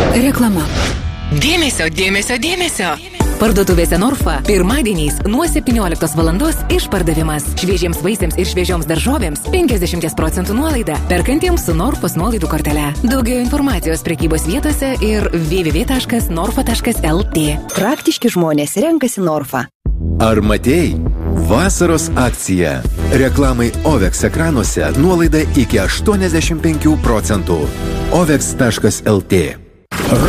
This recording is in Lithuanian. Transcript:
Reklama. Dėmesio, dėmesio, dėmesio. Parduotuvėse Norfa pirmadieniais nuo 17 valandos išpardavimas. Šviežiems vaisiams ir šviežioms daržovėms 50% nuolaida. Perkantiems su Norfos nuolaidų kortele. Daugiau informacijos prekybos vietose ir www.norfa.lt. Praktiški žmonės renkasi Norfa. Ar matei? Vasaros akcija. Reklamai OVEX ekranuose nuolaida iki 85%. OVEX.lt